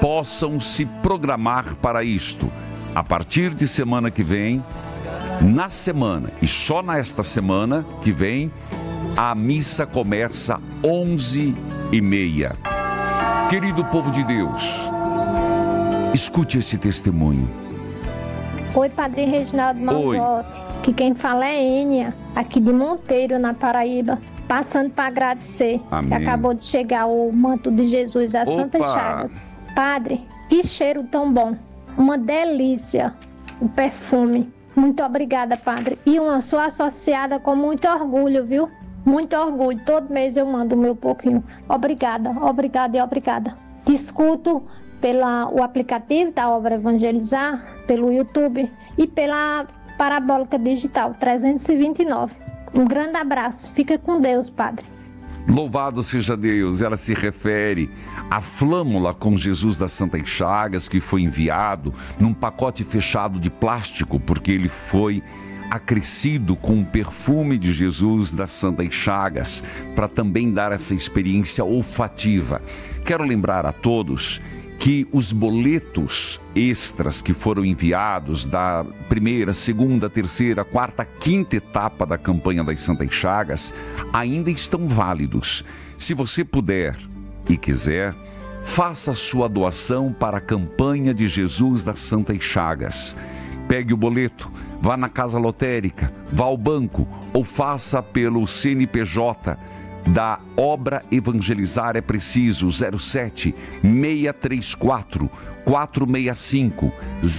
possam se programar para isto. A partir de semana que vem, na semana, e só nesta semana que vem, a missa começa 11h30. Querido povo de Deus, escute esse testemunho. Oi, Padre Reginaldo Malzotti, que quem fala é Ênia, aqui de Monteiro, na Paraíba, passando para agradecer. Amém. Que acabou de chegar o manto de Jesus das Santas Chagas. Padre, que cheiro tão bom, uma delícia, o perfume. Muito obrigada, Padre. E sou associada com muito orgulho, viu? Muito orgulho. Todo mês eu mando o meu pouquinho. Obrigada, obrigada e obrigada. Discuto pelo aplicativo da Obra Evangelizar, pelo YouTube e pela Parabólica Digital 329. Um grande abraço. Fica com Deus, Padre. Louvado seja Deus. Ela se refere à flâmula com Jesus das Santas Chagas, que foi enviado num pacote fechado de plástico, porque ele foi acrescido com o perfume de Jesus das Santas Chagas, para também dar essa experiência olfativa. Quero lembrar a todos que os boletos extras que foram enviados da primeira, segunda, terceira, quarta, quinta etapa da campanha das Santas Chagas ainda estão válidos. Se você puder e quiser, faça sua doação para a campanha de Jesus das Santas Chagas. Pegue o boleto, vá na casa lotérica, vá ao banco ou faça pelo CNPJ da Obra Evangelizar é Preciso 07 634 465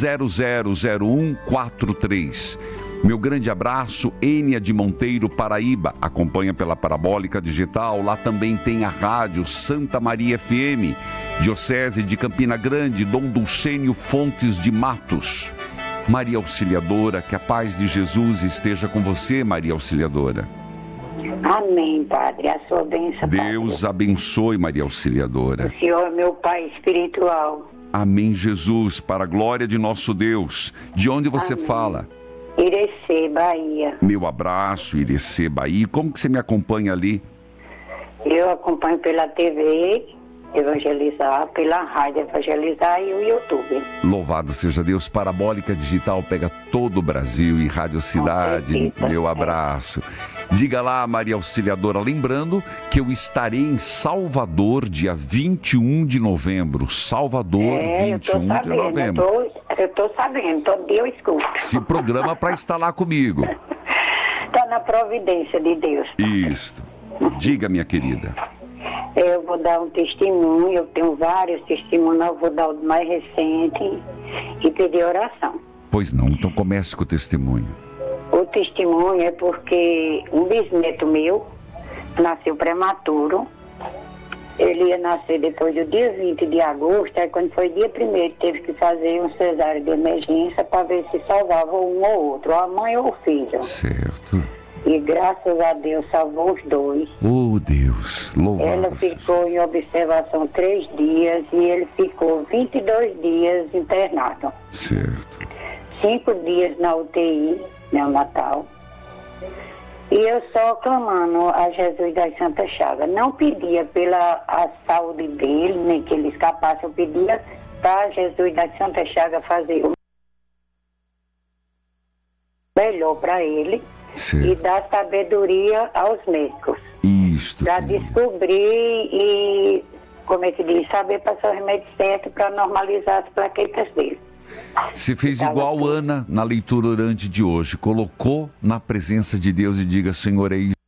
000143. Meu grande abraço, Ênia de Monteiro, Paraíba, acompanha pela Parabólica Digital. Lá também tem a rádio Santa Maria FM, Diocese de Campina Grande, Dom Dulcênio Fontes de Matos. Maria Auxiliadora, que a paz de Jesus esteja com você, Maria Auxiliadora. Amém, Padre. A sua bênção, Deus Padre. Abençoe, Maria Auxiliadora. O Senhor é meu Pai espiritual. Amém, Jesus, para a glória de nosso Deus. De onde você fala? Irecê, Bahia. Meu abraço, Irecê, Bahia. Como que você me acompanha ali? Eu acompanho pela TV Evangelizar, pela Rádio Evangelizar e o YouTube. Louvado seja Deus. Parabólica Digital pega todo o Brasil e Rádio Cidade. Meu abraço. Diga lá, Maria Auxiliadora, lembrando que eu estarei em Salvador, dia 21 de novembro. Salvador, 21 de novembro. Eu tô sabendo, todo dia eu escuto. Se programa para estar lá comigo. Está na providência de Deus. Isto. Diga, minha querida. Eu vou dar um testemunho, eu tenho vários testemunhos, eu vou dar o mais recente e pedir oração. Pois não, então comece com o testemunho. O testemunho é porque um bisneto meu nasceu prematuro. Ele ia nascer depois do dia 20 de agosto, aí quando foi dia 1º teve que fazer um cesárea de emergência para ver se salvava um ou outro, a mãe ou o filho. Certo. E graças a Deus salvou os dois. Oh, Deus, louvado. Ela ficou em observação 3 dias e ele ficou 22 dias internado. Certo. 5 dias na UTI, neonatal. E eu só clamando a Jesus das Santas Chagas. Não pedia pela a saúde dele, nem que ele escapasse, eu pedia para Jesus das Santas Chagas fazer o melhor para ele. Certo. E dar sabedoria aos médicos. Isto. Para descobrir e, como é que diz, saber passar o remédio certo para normalizar as plaquetas dele. Você fez igual Ana na leitura orante de hoje. Colocou na presença de Deus e diga: Senhor, é isso.